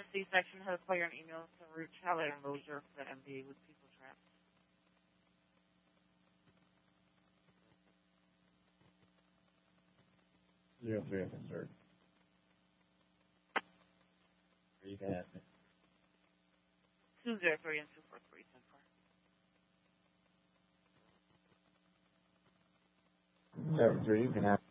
C-section, how to call your email to root child and Mosier for the MBA with people trapped. 03 insert. You can have it. 203 and 243, 10-4. 73, you can have